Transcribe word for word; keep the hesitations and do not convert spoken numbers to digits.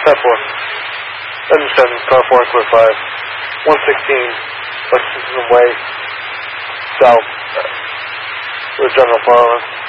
ten four. Engine seven, car four, clear five. one sixteen, Lexington Way, south, uh, with General Farland.